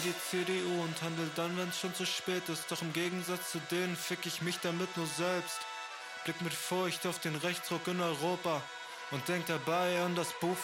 die CDU und handel dann, wenn's schon zu spät ist. Doch im Gegensatz zu denen fick ich mich damit nur selbst. Blick mit Furcht auf den Rechtsruck in Europa und denk dabei an das Buch